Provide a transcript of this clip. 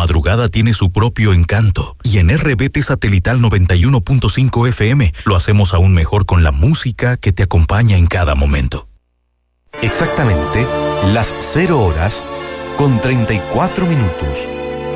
madrugada tiene su propio encanto y en RBT Satelital 91.5 FM lo hacemos aún mejor con la música que te acompaña en cada momento. Exactamente las 0 horas con 34 minutos.